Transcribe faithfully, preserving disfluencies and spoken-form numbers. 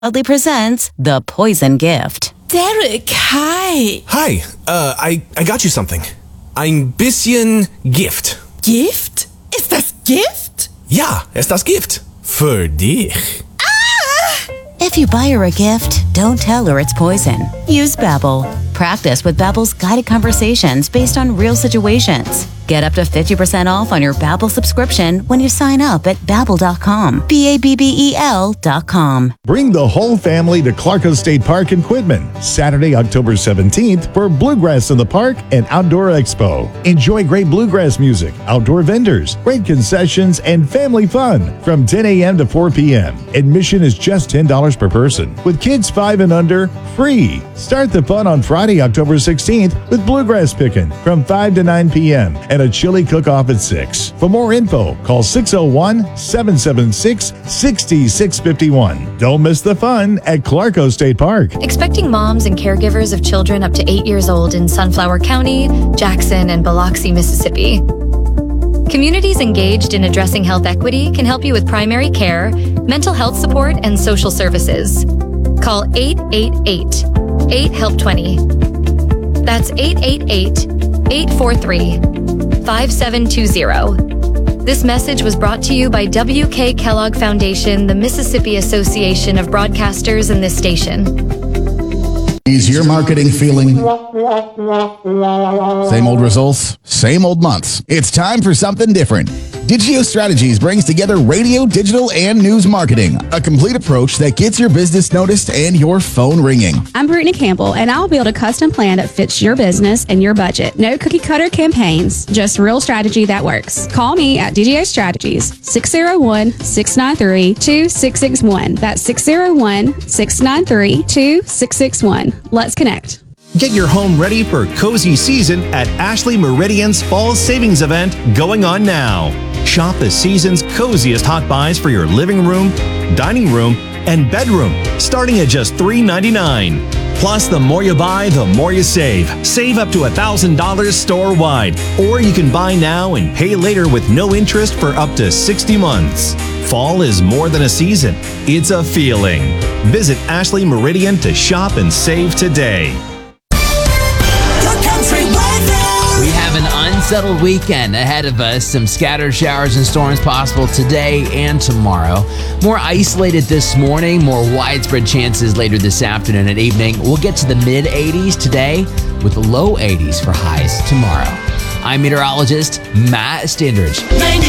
proudly presents The Poison Gift. Derek, hi. Hi, uh, I, I got you something. Ein bisschen Gift. Gift? Ist das Gift? Ja, ist das Gift. Für dich. If you buy her a gift, don't tell her it's poison. Use Babbel. Practice with Babbel's guided conversations based on real situations. Get up to fifty percent off on your Babbel subscription when you sign up at babbel dot com. B A B B E L dot com. Bring the whole family to Clarko State Park in Quitman, Saturday, October seventeenth for Bluegrass in the Park and Outdoor Expo. Enjoy great bluegrass music, outdoor vendors, great concessions, and family fun from ten a.m. to four p.m. Admission is just ten dollars per person. With kids five and under, free. Start the fun on Friday, October sixteenth with bluegrass picking from five to nine p.m. and a chili cook-off at six. For more info, call six oh one, seven seven six, six six five one. Don't miss the fun at Clarko State Park. Expecting moms and caregivers of children up to eight years old in Sunflower County, Jackson, and Biloxi, Mississippi. Communities engaged in addressing health equity can help you with primary care, mental health support, and social services. Call eight eight eight, eight help twenty. That's eight eight eight, eight four three, five seven two zero. This message was brought to you by W K Kellogg Foundation, the Mississippi Association of Broadcasters, and this station. Is your marketing feeling same old results, same old months? It's time for something different. Digio Strategies brings together radio, digital, and news marketing, a complete approach that gets your business noticed and your phone ringing. I'm Brittany Campbell, and I'll build a custom plan that fits your business and your budget. No cookie cutter campaigns, just real strategy that works. Call me at Digio Strategies, six oh one, six nine three, two six six one. That's six oh one, six nine three, two six six one. Let's connect. Get your home ready for cozy season at Ashley Meridian's Fall Savings Event going on now. Shop the season's coziest hot buys for your living room, dining room, and bedroom, starting at just three ninety-nine. Plus, the more you buy, the more you save. Save up to one thousand dollars store-wide. Or you can buy now and pay later with no interest for up to sixty months. Fall is more than a season. It's a feeling. Visit Ashley Meridian to shop and save today. We have an unsettled weekend ahead of us. Some scattered showers and storms possible today and tomorrow. More isolated this morning, more widespread chances later this afternoon and evening. We'll get to the mid eighties today with the low eighties for highs tomorrow. I'm meteorologist Matt Standridge.